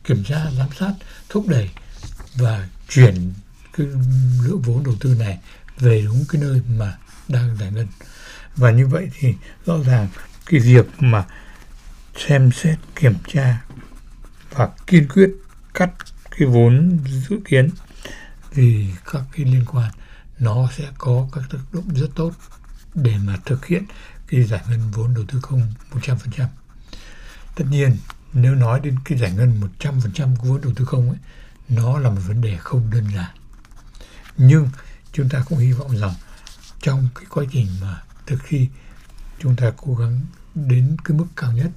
kiểm tra, giám sát, thúc đẩy và chuyển cái lượng vốn đầu tư này về đúng cái nơi mà đang giải ngân. Và như vậy thì rõ ràng cái việc mà xem xét, kiểm tra và kiên quyết cắt cái vốn dự kiến thì các cái liên quan nó sẽ có các tác động rất tốt để mà thực hiện cái giải ngân vốn đầu tư công 100%. Tất nhiên nếu nói đến cái giải ngân 100% của vốn đầu tư công ấy, nó là một vấn đề không đơn giản. Nhưng chúng ta cũng hy vọng rằng trong cái quá trình mà từ khi chúng ta cố gắng đến cái mức cao nhất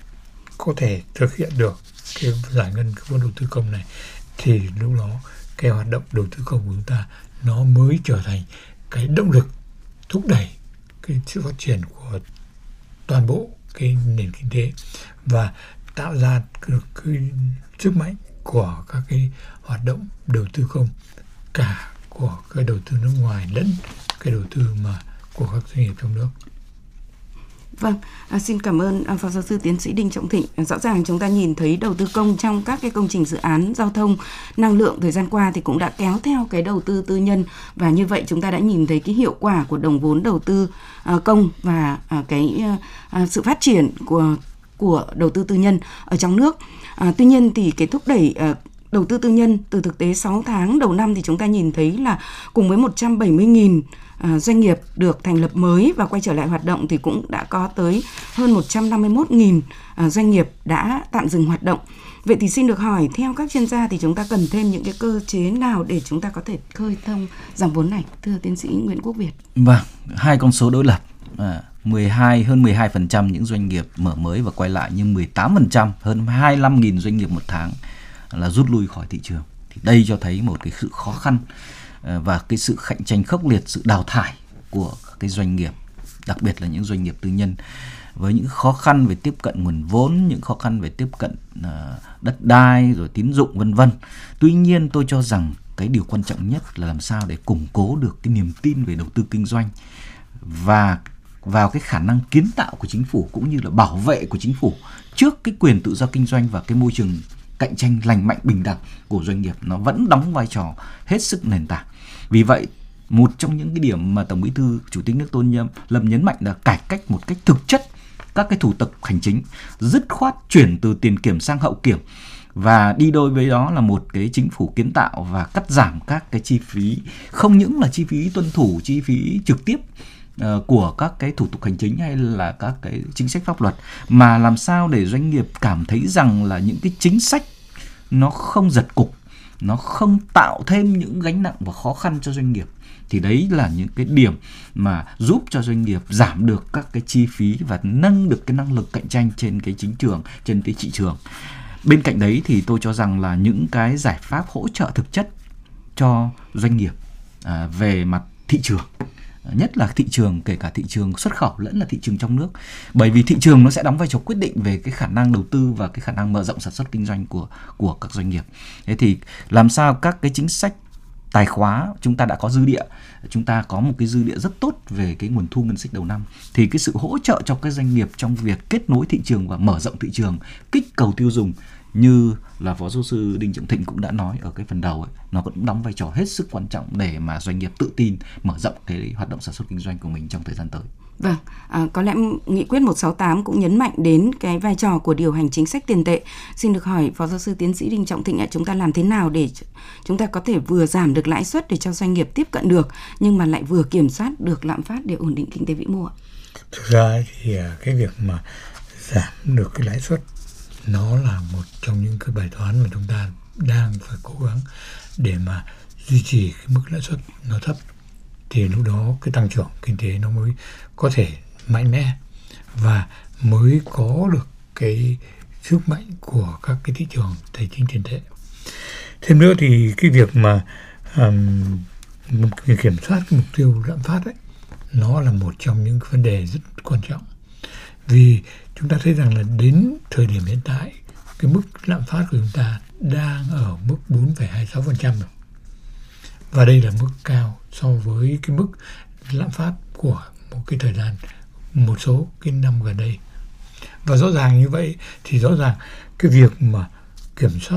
có thể thực hiện được cái giải ngân cái vốn đầu tư công này, thì lúc đó cái hoạt động đầu tư công của chúng ta nó mới trở thành cái động lực thúc đẩy cái sự phát triển của toàn bộ cái nền kinh tế và tạo ra cái sức mạnh của các cái hoạt động đầu tư công, cả của cái đầu tư nước ngoài lẫn cái đầu tư mà của các doanh nghiệp trong nước. Vâng, xin cảm ơn Phó Giáo sư Tiến sĩ Đinh Trọng Thịnh. Rõ ràng chúng ta nhìn thấy đầu tư công trong các cái công trình dự án giao thông, năng lượng thời gian qua thì cũng đã kéo theo cái đầu tư tư nhân, và như vậy chúng ta đã nhìn thấy cái hiệu quả của đồng vốn đầu tư công và cái sự phát triển của đầu tư tư nhân ở trong nước. Tuy nhiên thì cái thúc đẩy đầu tư tư nhân từ thực tế 6 tháng đầu năm thì chúng ta nhìn thấy là cùng với 170.000 doanh nghiệp được thành lập mới và quay trở lại hoạt động thì cũng đã có tới hơn 151.000 doanh nghiệp đã tạm dừng hoạt động. Vậy thì xin được hỏi, theo các chuyên gia thì chúng ta cần thêm những cái cơ chế nào để chúng ta có thể khơi thông dòng vốn này, thưa tiến sĩ Nguyễn Quốc Việt? Vâng, hai con số đối lập. hơn 12% những doanh nghiệp mở mới và quay lại, nhưng 18%, hơn 25.000 doanh nghiệp một tháng là rút lui khỏi thị trường. Thì đây cho thấy một cái sự khó khăn và cái sự cạnh tranh khốc liệt, sự đào thải của cái doanh nghiệp, đặc biệt là những doanh nghiệp tư nhân, với những khó khăn về tiếp cận nguồn vốn, những khó khăn về tiếp cận đất đai rồi tín dụng vân vân. Tuy nhiên tôi cho rằng cái điều quan trọng nhất là làm sao để củng cố được cái niềm tin về đầu tư kinh doanh và vào cái khả năng kiến tạo của chính phủ, cũng như là bảo vệ của chính phủ trước cái quyền tự do kinh doanh và cái môi trường cạnh tranh lành mạnh bình đẳng của doanh nghiệp, nó vẫn đóng vai trò hết sức nền tảng. Vì vậy, một trong những cái điểm mà Tổng Bí thư Chủ tịch nước Tô Lâm nhấn mạnh là cải cách một cách thực chất các cái thủ tục hành chính, dứt khoát chuyển từ tiền kiểm sang hậu kiểm, và đi đôi với đó là một cái chính phủ kiến tạo và cắt giảm các cái chi phí, không những là chi phí tuân thủ, chi phí trực tiếp của các cái thủ tục hành chính hay là các cái chính sách pháp luật, mà làm sao để doanh nghiệp cảm thấy rằng là những cái chính sách nó không giật cục, nó không tạo thêm những gánh nặng và khó khăn cho doanh nghiệp. Thì đấy là những cái điểm mà giúp cho doanh nghiệp giảm được các cái chi phí và nâng được cái năng lực cạnh tranh trên cái trên cái thị trường. Bên cạnh đấy thì tôi cho rằng là những cái giải pháp hỗ trợ thực chất cho doanh nghiệp về mặt thị trường, nhất là thị trường, kể cả thị trường xuất khẩu lẫn là thị trường trong nước, bởi vì thị trường nó sẽ đóng vai trò quyết định về cái khả năng đầu tư và cái khả năng mở rộng sản xuất kinh doanh của các doanh nghiệp. Thế thì làm sao các cái chính sách tài khóa, chúng ta đã có dư địa, chúng ta có một cái dư địa rất tốt về cái nguồn thu ngân sách đầu năm, thì cái sự hỗ trợ cho các doanh nghiệp trong việc kết nối thị trường và mở rộng thị trường, kích cầu tiêu dùng, như là Phó Giáo sư Đinh Trọng Thịnh cũng đã nói ở cái phần đầu ấy, nó cũng đóng vai trò hết sức quan trọng để mà doanh nghiệp tự tin mở rộng cái hoạt động sản xuất kinh doanh của mình trong thời gian tới. Vâng, có lẽ nghị quyết 168 cũng nhấn mạnh đến cái vai trò của điều hành chính sách tiền tệ. Xin được hỏi Phó Giáo sư Tiến sĩ Đinh Trọng Thịnh ạ, chúng ta làm thế nào để chúng ta có thể vừa giảm được lãi suất để cho doanh nghiệp tiếp cận được, nhưng mà lại vừa kiểm soát được lạm phát để ổn định kinh tế vĩ mô ạ? Thực ra thì cái việc mà giảm được cái lãi suất nó là một trong những cái bài toán mà chúng ta đang phải cố gắng để mà duy trì cái mức lãi suất nó thấp, thì lúc đó cái tăng trưởng kinh tế nó mới có thể mạnh mẽ và mới có được cái sức mạnh của các cái thị trường tài chính tiền tệ. Thêm nữa thì cái việc mà kiểm soát cái mục tiêu lạm phát ấy, nó là một trong những vấn đề rất quan trọng, vì chúng ta thấy rằng là đến thời điểm hiện tại cái mức lạm phát của chúng ta đang ở mức 4,26% rồi. Và đây là mức cao so với cái mức lạm phát của một cái thời gian, một số cái năm gần đây. Và rõ ràng như vậy thì rõ ràng cái việc mà kiểm soát